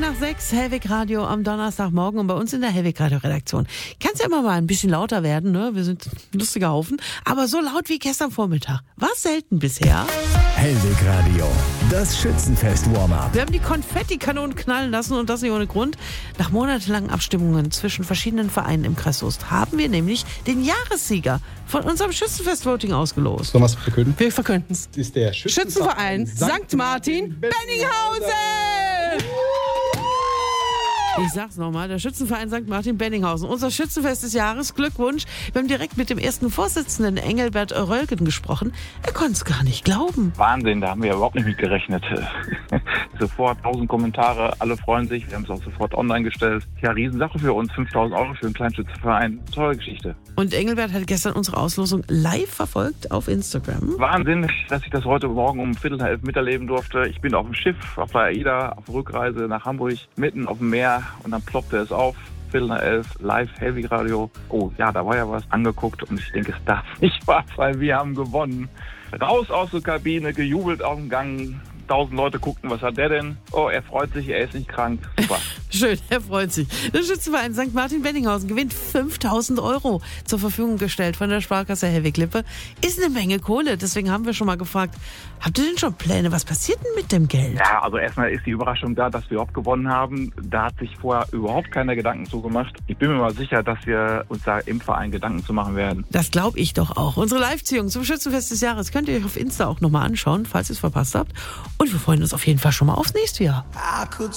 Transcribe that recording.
6, Hellwig Radio am Donnerstagmorgen und bei uns in der Hellwig Radio Redaktion. Kann es ja immer mal ein bisschen lauter werden, ne? Wir sind ein lustiger Haufen, aber so laut wie gestern Vormittag war selten bisher. Hellwig Radio, das Schützenfest-Warm-Up. Wir haben die Konfettikanonen knallen lassen und das nicht ohne Grund. Nach monatelangen Abstimmungen zwischen verschiedenen Vereinen im Kreis Soest haben wir nämlich den Jahressieger von unserem Schützenfest-Voting ausgelost. Sollen wir es verkünden? Wir verkünden es. Das ist der Schützenverein St. Martin Benninghausen! Ich sag's nochmal, der Schützenverein St. Martin Benninghausen. Unser Schützenfest des Jahres. Glückwunsch. Wir haben direkt mit dem ersten Vorsitzenden Engelbert Rölgen gesprochen. Er konnte es gar nicht glauben. Wahnsinn, da haben wir ja überhaupt nicht mit gerechnet. Sofort 1000 Kommentare, alle freuen sich. Wir haben es auch sofort online gestellt. Ja, Riesensache für uns. 5.000 € für einen kleinen Schützenverein. Tolle Geschichte. Und Engelbert hat gestern unsere Auslosung live verfolgt auf Instagram. Wahnsinn, dass ich das heute Morgen um 10:45 miterleben durfte. Ich bin auf dem Schiff, auf der AIDA, auf der Rückreise nach Hamburg, mitten auf dem Meer. Und dann ploppte es auf, 10:45, live, Hellwig Radio. Oh ja, da war ja was angeguckt und ich denke, es darf nicht wahr sein, wir haben gewonnen. Raus aus der Kabine, gejubelt auf dem Gang. 1000 Leute guckten, was hat der denn? Oh, er freut sich, er ist nicht krank. Super. Schön, er freut sich. Der Schützenverein St. Martin Benninghausen gewinnt 5.000 € zur Verfügung gestellt von der Sparkasse Hellwig-Lippe. Ist eine Menge Kohle, deswegen haben wir schon mal gefragt, habt ihr denn schon Pläne? Was passiert denn mit dem Geld? Ja, also erstmal ist die Überraschung da, dass wir überhaupt gewonnen haben. Da hat sich vorher überhaupt keiner Gedanken zugemacht. Ich bin mir mal sicher, dass wir uns da im Verein Gedanken zu machen werden. Das glaube ich doch auch. Unsere Live-Ziehung zum Schützenfest des Jahres könnt ihr euch auf Insta auch nochmal anschauen, falls ihr es verpasst habt. Und wir freuen uns auf jeden Fall schon mal aufs nächste Jahr.